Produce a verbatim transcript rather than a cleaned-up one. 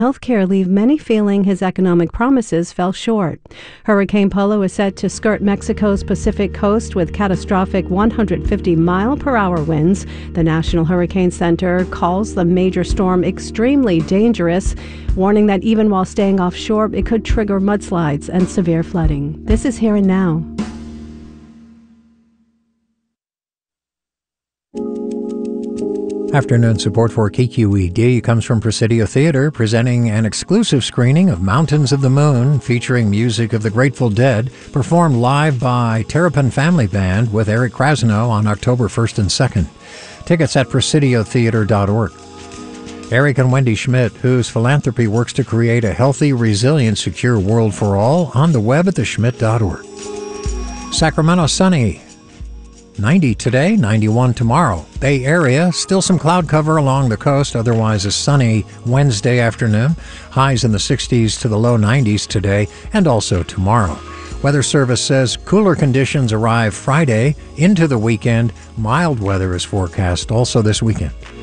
Healthcare leave many feeling his economic promises fell short. Hurricane Polo is set to skirt Mexico's Pacific coast with catastrophic one hundred fifty mile per hour winds. The National Hurricane Center calls the major storm extremely dangerous, warning that even while staying offshore, it could trigger mudslides and severe flooding. This is Here and Now. Afternoon support for K Q E D comes from Presidio Theater, presenting an exclusive screening of Mountains of the Moon, featuring music of the Grateful Dead, performed live by Terrapin Family Band with Eric Krasno on October first and second. Tickets at presidio theater dot org. Eric and Wendy Schmidt, whose philanthropy works to create a healthy, resilient, secure world for all, on the web at the schmidt dot org. Sacramento sunny. ninety today, ninety-one tomorrow. Bay Area, still some cloud cover along the coast, otherwise a sunny Wednesday afternoon. Highs in the sixties to the low nineties today and also tomorrow. Weather Service says cooler conditions arrive Friday into the weekend. Mild weather is forecast also this weekend.